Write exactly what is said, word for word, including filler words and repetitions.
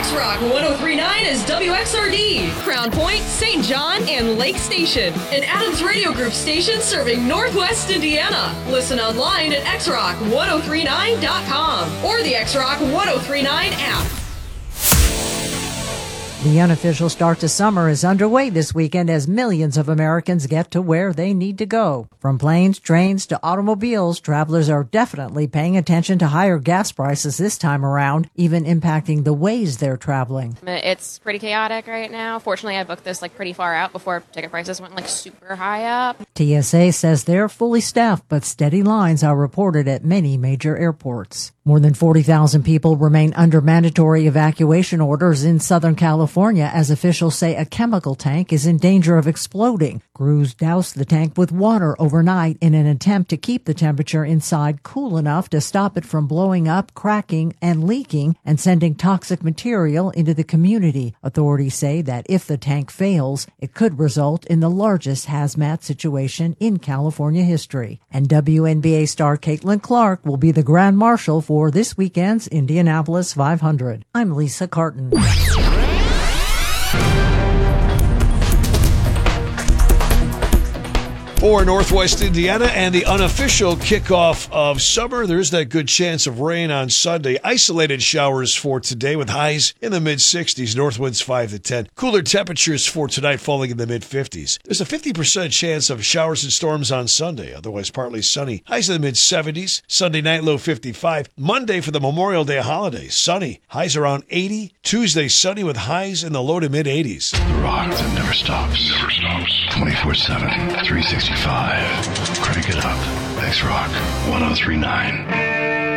X-Rock one oh three point nine is W X R D, Crown Point, Saint John, and Lake Station. An Adams Radio Group station serving Northwest Indiana. Listen online at x rock one oh three nine dot com or the X-Rock one oh three point nine app. The unofficial start to summer is underway this weekend as millions of Americans get to where they need to go. From planes, trains, to automobiles, travelers are definitely paying attention to higher gas prices this time around, even impacting the ways they're traveling. It's pretty chaotic right now. Fortunately, I booked this like pretty far out before ticket prices went like super high up. T S A says they're fully staffed, but steady lines are reported at many major airports. More than forty thousand people remain under mandatory evacuation orders in Southern California as officials say a chemical tank is in danger of exploding. Crews doused the tank with water overnight in an attempt to keep the temperature inside cool enough to stop it from blowing up, cracking, and leaking and sending toxic material into the community. Authorities say that if the tank fails, it could result in the largest hazmat situation in California history. And W N B A star Caitlin Clark will be the Grand Marshal for For this weekend's Indianapolis five hundred. I'm Lisa Carton. For Northwest Indiana and the unofficial kickoff of summer, there's that good chance of rain on Sunday. Isolated showers for today with highs in the mid-sixties, north winds five to ten. Cooler temperatures for tonight falling in the mid-fifties. There's a fifty percent chance of showers and storms on Sunday, otherwise partly sunny. Highs in the mid-seventies, Sunday night low fifty-five. Monday for the Memorial Day holiday, sunny. Highs around eighty. Tuesday sunny with highs in the low to mid-eighties. The rock that never stops. Never stops. twenty-four seven, three sixty-five. Crank it up. X-Rock one oh three point nine.